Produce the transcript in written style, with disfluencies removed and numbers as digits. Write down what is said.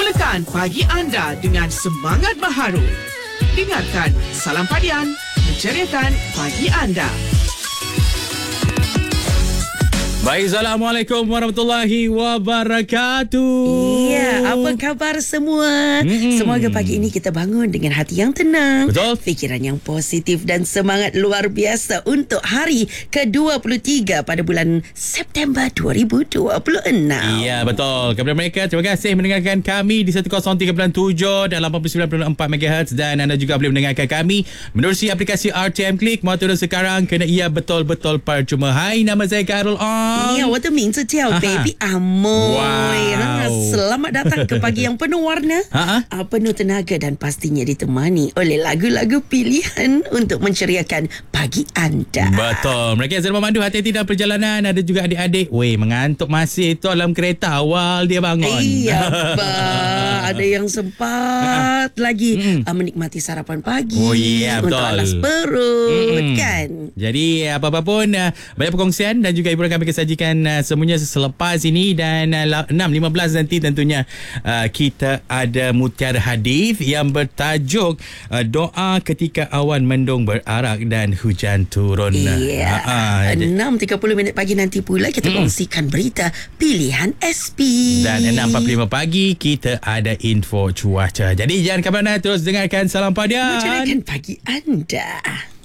Mulakan pagi anda dengan semangat baharu. Dengarkan Salam Padian, menceriakan pagi anda. Baik, Assalamualaikum warahmatullahi wabarakatuh. Ya, apa khabar semua? Semoga pagi ini kita bangun dengan hati yang tenang, Betul. fikiran yang positif dan semangat luar biasa untuk hari ke-23 pada bulan September 2026. Ya, betul. Kepada mereka, terima kasih mendengarkan kami di 103.7 dan 89.4 MHz, dan anda juga boleh mendengarkan kami menerusi aplikasi RTM Click. Mau turun sekarang kena ia betul-betul percuma. Hai, nama saya Khairul On. 我的名字叫 Baby Amoy. Wow. Selamat datang ke pagi yang penuh warna, penuh tenaga dan pastinya ditemani oleh lagu-lagu pilihan untuk menceriakan pagi anda. Betul. Mereka yang sedang memandu hati-hati dalam perjalanan. Ada juga adik-adik, mengantuk masih tu dalam kereta, awal dia bangun. Iya, ada yang sempat lagi menikmati sarapan pagi untuk alas perut kan. Jadi apa-apa pun banyak perkongsian dan juga hiburan kami akan sajikan semuanya selepas ini, dan 6.15 nanti tentunya kita ada mutiara hadis yang bertajuk doa ketika awan mendung berarak dan hujan turun. Iya. 6.30 pagi nanti pula kita kongsikan berita pilihan SP. Dan 6.45 pagi kita ada info cuaca. Jadi jangan ke mana, terus dengarkan Salam Padian. Menceriakan pagi anda.